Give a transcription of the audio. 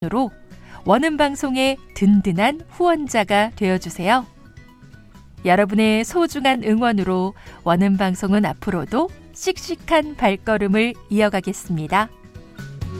으로 원음방송의 든든한 후원자가 되어주세요. 여러분의 소중한 응원으로 원음방송은 앞으로도 씩씩한 발걸음을 이어가겠습니다.